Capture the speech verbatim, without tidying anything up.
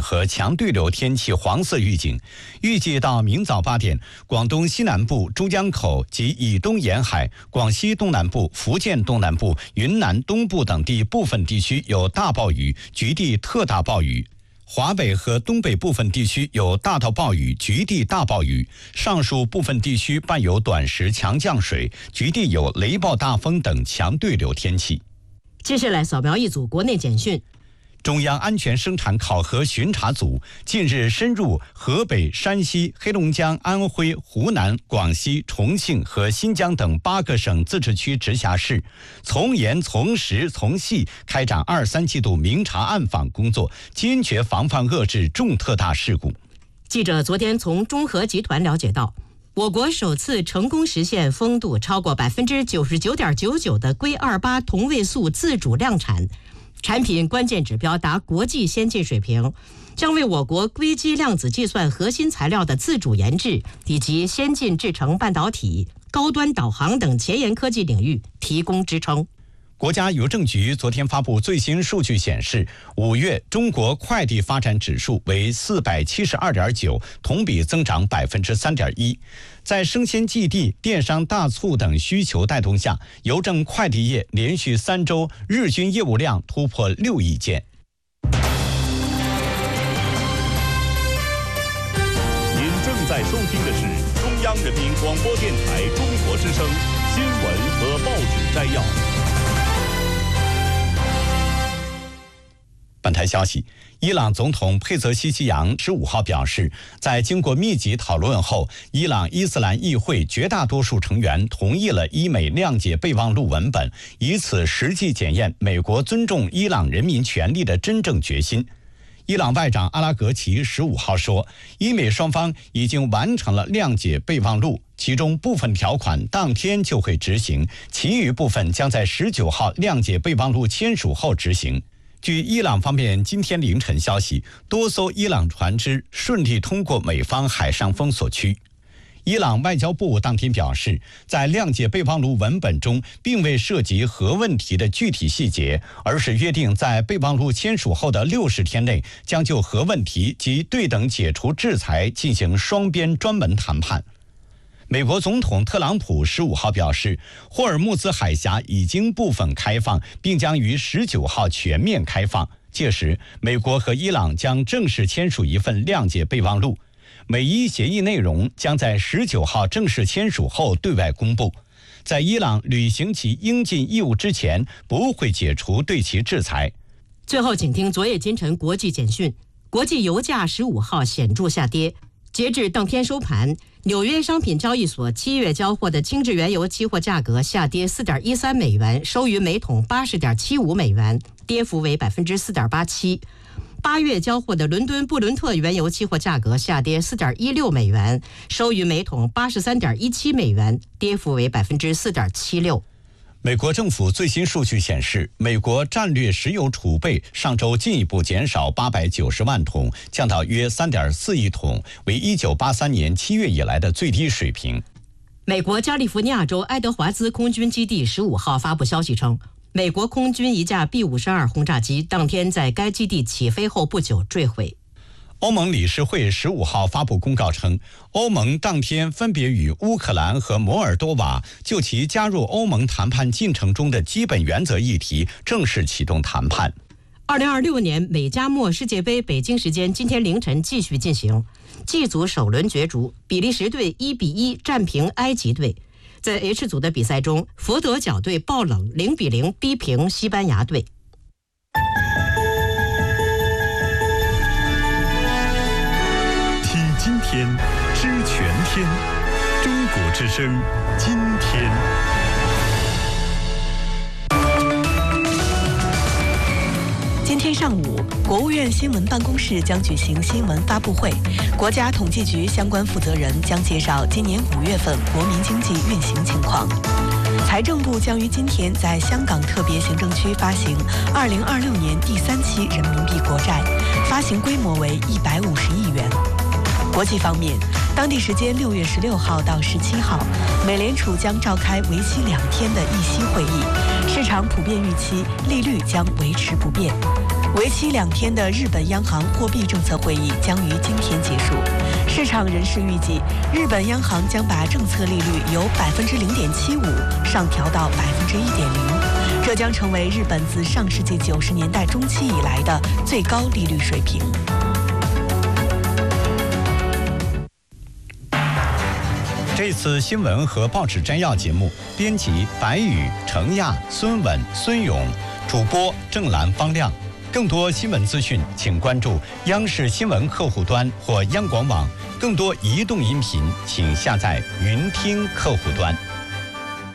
和强对流天气黄色预警。预计到明早八点，广东西南部、珠江口及以东沿海、广西东南部、福建东南部、云南东部等地部分地区有大暴雨，局地特大暴雨。华北和东北部分地区有大到暴雨，局地大暴雨，上述部分地区伴有短时强降水，局地有雷暴大风等强对流天气。 接下来扫描一组国内简讯。 中央安全生产考核巡查组近日深入河北、山西、黑龙江、安徽、湖南、广西、重庆和新疆等八个省自治区直辖市，从严从实从细开展二三季度明察暗访工作，坚决防范遏制重特大事故。 记者昨天从中核集团了解到，我国首次成功实现风度超过百分之九十九点九九的硅二八同位素自主量产。产品关键指标达国际先进水平，将为我国硅基量子计算核心材料的自主研制以及先进制程半导体、高端导航等前沿科技领域提供支撑。 国家邮政局昨天发布最新数据显示，五月中国快递发展指数为四百七十二点九，同比增长百分之三点一。在生鲜寄递、电商大促等需求带动下，邮政快递业连续三周日均业务量突破六亿件。 您正在收听的是中央人民广播电台中国之声新闻和报纸摘要。 本台消息，伊朗总统佩泽西奇扬十五号表示，在经过密集讨论后，伊朗伊斯兰议会绝大多数成员同意了伊美谅解备忘录文本，以此实际检验美国尊重伊朗人民权利的真正决心。伊朗外长阿拉格齐十五号说，伊美双方已经完成了谅解备忘录，其中部分条款当天就会执行，其余部分将在十九号谅解备忘录签署后执行。据伊朗方面今天凌晨消息，多艘伊朗船只顺利通过美方海上封锁区。伊朗外交部当天表示，在谅解备忘录文本中并未涉及核问题的具体细节，而是约定在备忘录签署后的六十天内，将就核问题及对等解除制裁进行双边专门谈判。美国总统特朗普十五号表示，霍尔木兹海峡已经部分开放，并将于十九号全面开放。届时，美国和伊朗将正式签署一份谅解备忘录，美伊协议内容将在十九号正式签署后对外公布。在伊朗履行其应尽义务之前，不会解除对其制裁。 最后，请听昨夜今晨国际简讯：国际油价十五号显著下跌。截至当天收盘，纽约商品交易所七月交货的轻质原油期货价格下跌 四点一三美元，收于每桶 八十点七五美元，跌幅为 百分之四点八七。八月交货的伦敦布伦特原油期货价格下跌 四点一六美元，收于每桶 八十三点一七美元，跌幅为 百分之四点七六。 美国政府最新数据显示，美国战略石油储备上周进一步减少八百九十万桶，降到约 三点四亿桶，为一九八三年七月以来的最低水平。 美国加利福尼亚州爱德华兹空军基地十五号发布消息称，美国空军一架 B 五十二 轰炸机当天在该基地起飞后不久坠毁。 欧盟理事会十五号发布公告称，欧盟当天分别与乌克兰和摩尔多瓦就其加入欧盟谈判进程中的基本原则议题正式启动谈判。 二零二六年美加墨世界杯北京时间今天凌晨继续进行，G 组首轮角逐，比利时队一比一战平埃及队。在 H 组的比赛中，佛得角队爆冷零比零逼平西班牙队。 今天知全天，中国之声今天。 今天上午，国务院新闻办公室将举行新闻发布会，国家统计局相关负责人将介绍今年五月份国民经济运行情况。财政部将于今天在香港特别行政区发行二零二六年第三期人民币国债，发行规模为一百五十亿元。国际方面，当地时间六月十六号到十七号，美联储将召开为期两天的议息会议，市场普遍预期利率将维持不变。 为期两天的日本央行货币政策会议将于今天结束。市场人士预计，日本央行将把政策利率由百分之零点七五上调到百分之一点零，这将成为日本自上世纪九十年代中期以来的最高利率水平。 这次新闻和报纸摘要节目，编辑白宇、程亚、孙稳、孙勇，主播郑兰、方亮。更多新闻资讯，请关注央视新闻客户端或央广网。更多移动音频，请下载云听客户端。